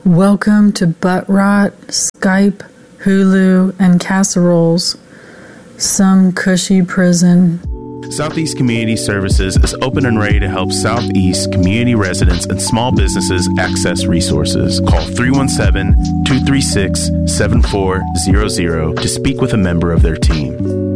Welcome to Butt Rot, Skype, Hulu, and Casseroles. Some cushy prison. Southeast Community Services is open and ready to help Southeast community residents and small businesses access resources. Call 317-236-7400 to speak with a member of their team.